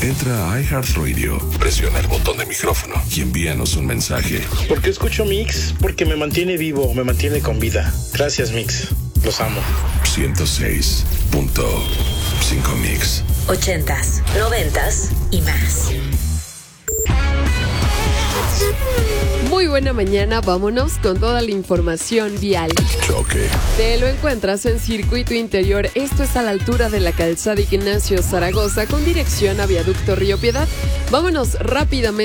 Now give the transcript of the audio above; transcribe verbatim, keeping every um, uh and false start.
Entra a iHeartRadio, presiona el botón de micrófono y envíanos un mensaje. ¿Por qué escucho Mix? Porque me mantiene vivo, me mantiene con vida. Gracias, Mix. Los amo. ciento seis punto cinco Mix. Ochentas, noventas y más. Muy buena mañana, vámonos con toda la información vial. Choque. Te lo encuentras en Circuito Interior, esto es a la altura de la calzada Ignacio Zaragoza con dirección a Viaducto Río Piedad. Vámonos rápidamente.